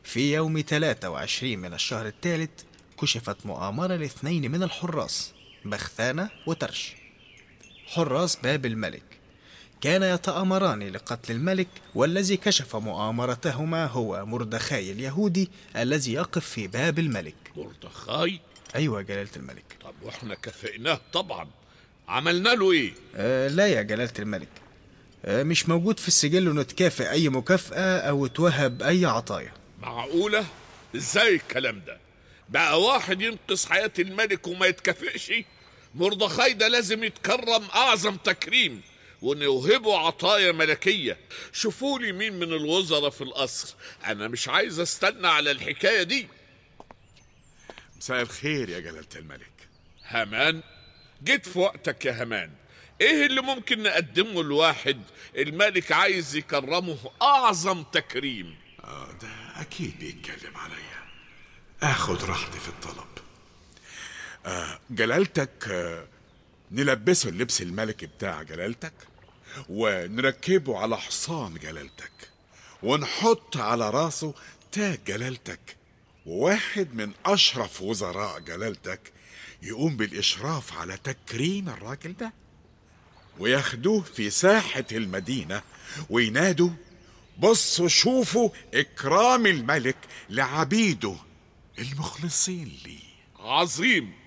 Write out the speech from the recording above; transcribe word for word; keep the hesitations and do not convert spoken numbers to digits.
في يوم ثلاثة وعشرين من الشهر الثالث كشفت مؤامرة لاثنين من الحراس، بخثانة وترش، حراس باب الملك. كان يتآمران لقتل الملك، والذي كشف مؤامرتهما هو مردخاي اليهودي الذي يقف في باب الملك. مردخاي؟ أيوة يا جلالة الملك. طب واحنا كافئناه طبعا، عملنا له ايه؟ آه لا يا جلالة الملك، آه مش موجود في السجل انه تكافئ اي مكافأة او توهب اي عطايا. معقولة؟ ازاي الكلام ده؟ بقى واحد ينقذ حياة الملك وما يتكافئش؟ مردخاي ده لازم يتكرم اعظم تكريم ونوهبه عطايا ملكية. شوفوا لي مين من الوزراء في القصر، انا مش عايز استنى على الحكاية دي. مساء الخير يا جلالة الملك. هامان، جيت في وقتك يا هامان. ايه اللي ممكن نقدمه لواحد الملك عايز يكرمه اعظم تكريم؟ آه ده اكيد بيتكلم عليا، اخد راحتي في الطلب. آه جلالتك، آه نلبسه اللبس الملكي بتاع جلالتك، ونركبه على حصان جلالتك، ونحط على راسه تاج جلالتك، وواحد من اشرف وزراء جلالتك يقوم بالاشراف على تكريم الراجل ده، وياخدوه في ساحة المدينة وينادوا: بصوا شوفوا إكرام الملك لعبيده المخلصين ليه. عظيم،